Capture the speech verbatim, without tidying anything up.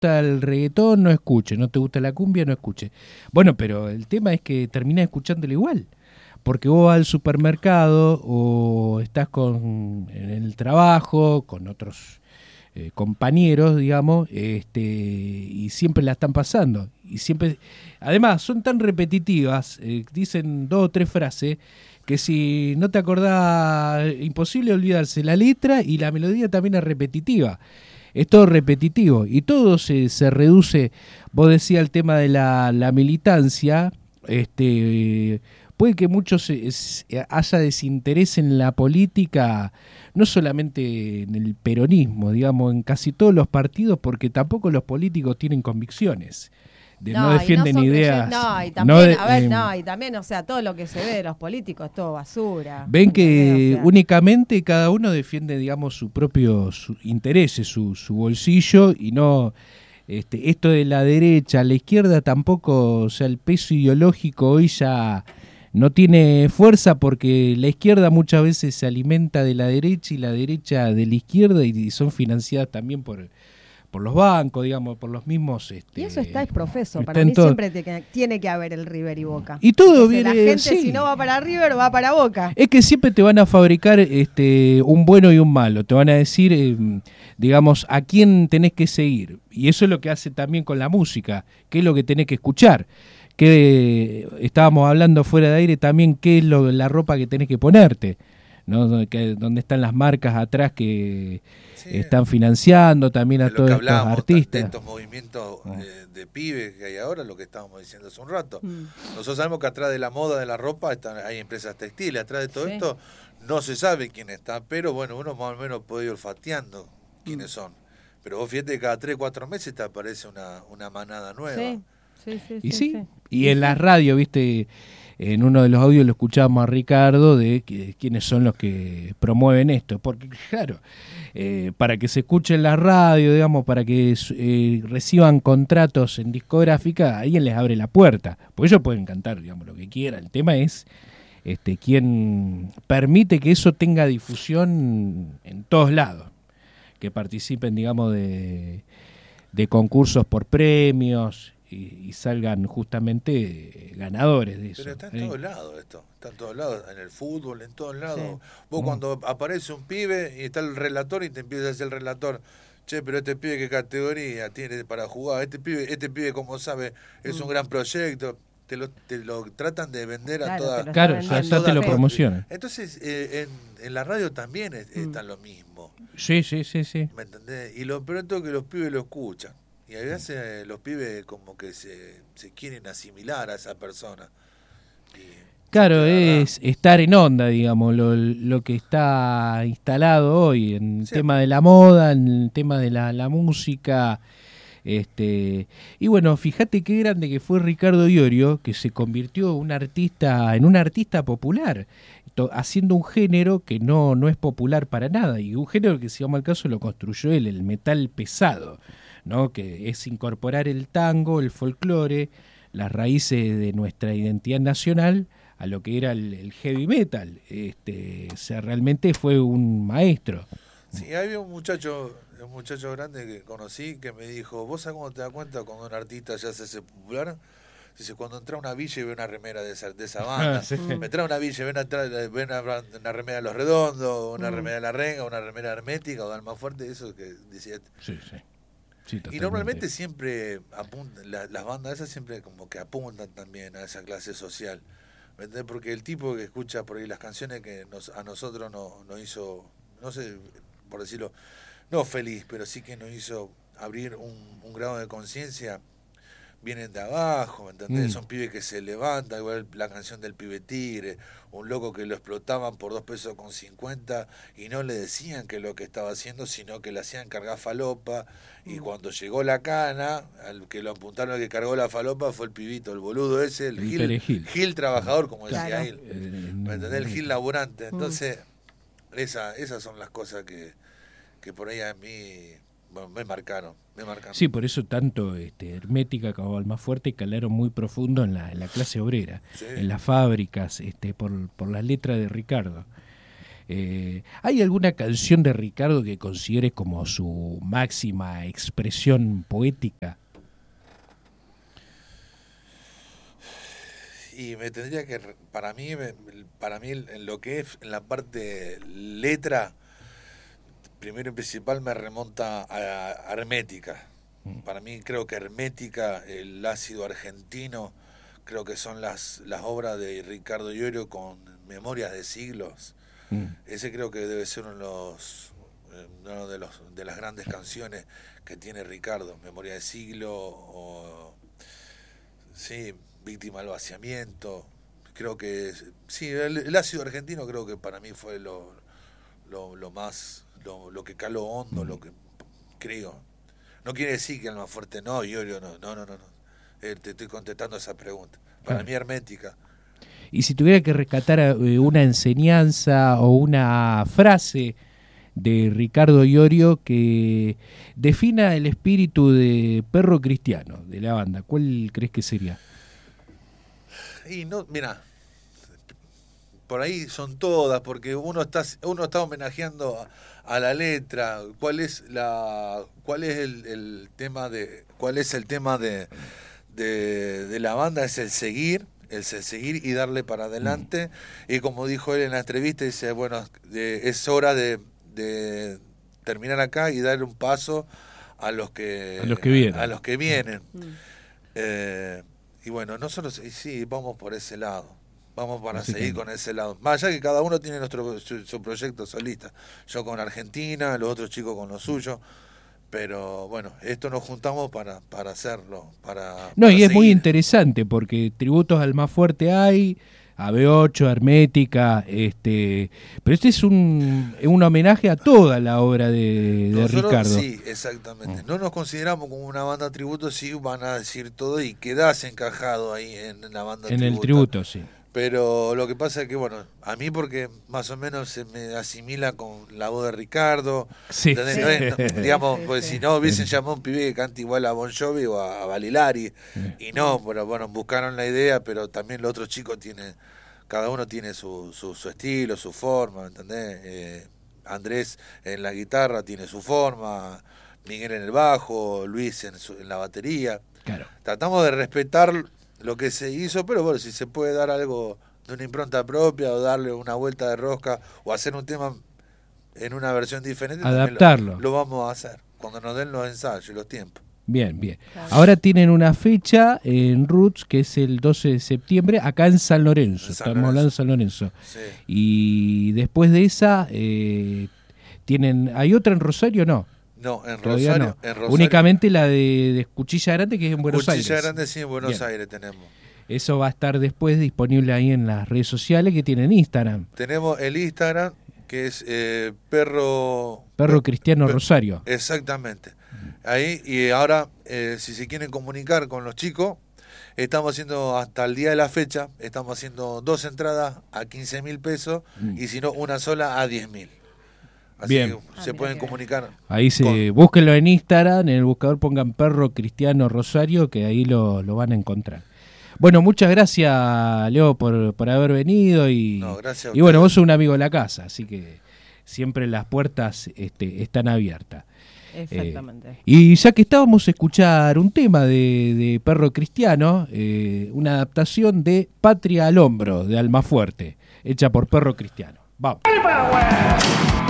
gusta el reggaetón, no escuche, no te gusta la cumbia, no escuche. Bueno, pero el tema es que terminás escuchándolo igual, porque vos vas al supermercado o estás con en el trabajo, con otros eh, compañeros, digamos, este, y siempre la están pasando. Y siempre, además, son tan repetitivas, eh, dicen dos o tres frases, que si no te acordás, imposible olvidarse la letra y la melodía también es repetitiva. Es todo repetitivo y todo se, se reduce. Vos decías el tema de la, la militancia, este, puede que muchos es, haya desinterés en la política, no solamente en el peronismo, digamos, en casi todos los partidos, porque tampoco los políticos tienen convicciones. De no, no defienden no ideas. No, y también, no de, a ver, eh, no, y también, o sea, todo lo que se ve de los políticos es todo basura. Ven que o sea, únicamente cada uno defiende, digamos, su propio su intereses, su, su bolsillo, y no este, esto de la derecha, la izquierda tampoco, o sea, el peso ideológico hoy ya no tiene fuerza porque la izquierda muchas veces se alimenta de la derecha y la derecha de la izquierda y, y son financiadas también por por los bancos, digamos, por los mismos... Este, y eso está es profeso, para mí todo. Siempre te, tiene que haber el River y Boca. Y todo viene, la gente sí. si no va para River, va para Boca. Es que siempre te van a fabricar este, un bueno y un malo, te van a decir, eh, digamos, a quién tenés que seguir. Y eso es lo que hace también con la música, qué es lo que tenés que escuchar. Que estábamos hablando fuera de aire también, qué es lo, la ropa que tenés que ponerte, ¿no? Que, donde están las marcas atrás que... Sí, están financiando también a todos estos artistas. De estos movimientos oh. eh, de pibes que hay ahora, lo que estábamos diciendo hace un rato. Mm. Nosotros sabemos que atrás de la moda de la ropa están, hay empresas textiles, atrás de todo sí. esto no se sabe quién está, pero bueno, uno más o menos puede ir olfateando quiénes mm. son. Pero vos fíjate que cada tres, cuatro meses te aparece una, una manada nueva. Sí, sí, sí. Y sí, sí, sí. y en la radio, viste, en uno de los audios lo escuchábamos a Ricardo de que, quiénes son los que promueven esto, porque claro, eh, para que se escuche en la radio, digamos, para que eh, reciban contratos en discográfica, alguien les abre la puerta, pues ellos pueden cantar, digamos, lo que quieran. El tema es este quién permite que eso tenga difusión en todos lados, que participen, digamos, de, de concursos por premios, Y, y salgan justamente ganadores de eso. Pero está en ¿eh? todos lados esto, está en todos lados, en el fútbol, en todos lados. Sí. Vos mm. cuando aparece un pibe y está el relator y te empieza a hacer el relator, che, pero este pibe qué categoría tiene para jugar, este pibe, este pibe como sabe, es mm. un gran proyecto, te lo, te lo tratan de vender claro, a todas. Claro, ya, ya te lo promocionan. Entonces, eh, en, en la radio también es, mm. está lo mismo. Sí, sí, sí, sí. ¿Me entendés? Y lo peor es que los pibes lo escuchan. Y a veces eh, los pibes como que se, se quieren asimilar a esa persona. Y claro, es estar en onda, digamos, lo, lo que está instalado hoy en el sí. tema de la moda, en el tema de la, la música. Este, y bueno, fíjate qué grande que fue Ricardo Iorio, que se convirtió un artista, en un artista popular, to, haciendo un género que no, no es popular para nada, y un género que, si vamos al caso, lo construyó él, el metal pesado, ¿no? Que es incorporar el tango, el folclore, las raíces de nuestra identidad nacional a lo que era el, el heavy metal. Este, o sea, realmente fue un maestro. Sí, había un muchacho, un muchacho grande que conocí que me dijo, ¿vos sabés cómo te das cuenta cuando un artista ya se hace popular? Dice, cuando entra a una villa y ve una remera de esa, de esa banda, ah, sí. me trae una villa y ve una, ve una, una remera de Los Redondos, una mm. remera de La Renga, una remera hermética o de Almafuerte, eso que decía. Sí, sí. Sí, y normalmente siempre apuntan, la, las bandas esas siempre como que apuntan también a esa clase social, ¿verdad? Porque el tipo que escucha por ahí las canciones que nos, a nosotros nos no hizo, no sé, por decirlo, no feliz, pero sí que nos hizo abrir un, un grado de conciencia, vienen de abajo, ¿me entendés? Mm. Son pibes que se levantan, igual la canción del Pibe Tigre, un loco que lo explotaban por dos pesos con cincuenta y no le decían que lo que estaba haciendo, sino que le hacían cargar falopa, y mm. cuando llegó la cana, al que lo apuntaron al que cargó la falopa fue el pibito, el boludo ese, el, el Gil, Gil. Gil trabajador, como claro. decía él, ¿me entendés? El Gil laburante. Entonces, mm. esa, esas son las cosas que, que por ahí a mí... Bueno, me marcaron, me marcaron. Sí, por eso tanto este, Hermética como Almafuerte calaron muy profundo en la, en la clase obrera, sí. en las fábricas, este, por, por las letras de Ricardo. Eh, ¿Hay alguna canción de Ricardo que considere como su máxima expresión poética? Y me tendría que, para mí, para mí en lo que es en la parte letra, primero y principal me remonta a Hermética. Para mí creo que Hermética, el ácido argentino, creo que son las, las obras de Ricardo Iorio con Memorias de Siglos. Mm. Ese creo que debe ser uno de los, uno de los de las grandes canciones que tiene Ricardo, Memoria de Siglo o sí, Víctima del Vaciamiento. Creo que sí, el, el ácido argentino creo que para mí fue lo, lo, lo más, lo, lo que caló hondo, mm. lo que creo. No quiere decir que Almafuerte no, Iorio no, no, no, no. no. Eh, te estoy contestando esa pregunta. Para claro. mí Hermética. Y si tuviera que rescatar eh, una enseñanza o una frase de Ricardo Iorio que defina el espíritu de Perro Cristiano, de la banda, ¿cuál crees que sería? Y no, mira, por ahí son todas, porque uno está uno está homenajeando a, a la letra. ¿Cuál es la cuál es el, el tema de cuál es el tema de, de de la banda? Es el seguir, el seguir y darle para adelante. Mm. Y como dijo él en la entrevista, dice, bueno, de, es hora de, de terminar acá y darle un paso a los que a los que vienen. A, a los que vienen. Mm. Eh, y bueno, nosotros sí vamos por ese lado. Vamos para Así seguir que... con ese lado. Más allá que cada uno tiene nuestro su, su proyecto solista. Yo con Argentina, los otros chicos con lo suyo. Pero bueno, esto nos juntamos para, para hacerlo. Para, no, para y seguir. Es muy interesante porque tributos al más fuerte hay, a B ocho, Hermética, este, pero este es un, un homenaje a toda la obra de, de Nosotros, Ricardo. Sí, exactamente. Mm. No nos consideramos como una banda tributo, sí van a decir todo y quedás encajado ahí en, en la banda en tributo. En el tributo, sí. Pero lo que pasa es que, bueno, a mí porque más o menos se me asimila con la voz de Ricardo. Sí. sí. No es, no, digamos, sí, pues sí. Si no hubiesen llamado a un pibe que canta igual a Bon Jovi o a, a Valilari. Sí. Y no, pero bueno, buscaron la idea, pero también los otros chicos tienen, cada uno tiene su, su, su estilo, su forma, ¿entendés? Eh, Andrés en la guitarra tiene su forma, Miguel en el bajo, Luis en, su, en la batería. Claro. Tratamos de respetar lo que se hizo, pero bueno, si se puede dar algo de una impronta propia o darle una vuelta de rosca o hacer un tema en una versión diferente, adaptarlo, lo, lo vamos a hacer cuando nos den los ensayos y los tiempos. Bien, bien. Claro. Ahora tienen una fecha en Roots que es el doce de septiembre acá en San Lorenzo, en San estamos Lorenzo. hablando de San Lorenzo. Sí. Y después de esa eh, tienen, ¿hay otra en Rosario o no? No, en Rosario, no. en Rosario. Únicamente la de, de Cuchilla Grande, que es en Buenos Cuchilla Aires. Cuchilla Grande, sí, en Buenos Bien. Aires tenemos. Eso va a estar después disponible ahí en las redes sociales que tienen Instagram. Tenemos el Instagram, que es eh, Perro... Perro Cristiano per, Rosario. Exactamente. Ahí, y ahora, eh, si se quieren comunicar con los chicos, estamos haciendo hasta el día de la fecha, estamos haciendo dos entradas a quince mil pesos mm. y si no, una sola a diez mil. Así Bien. que se pueden comunicar. Ahí se con... búsquenlo en Instagram, en el buscador pongan Perro Cristiano Rosario, que ahí lo, lo van a encontrar. Bueno, muchas gracias, Leo, por, por haber venido y, no, gracias y bueno, vos sos un amigo de la casa, así que siempre las puertas este, están abiertas. Exactamente. Eh, y ya que estábamos a escuchar un tema de, de Perro Cristiano, eh, una adaptación de Patria al Hombro, de Almafuerte, hecha por Perro Cristiano. Vamos.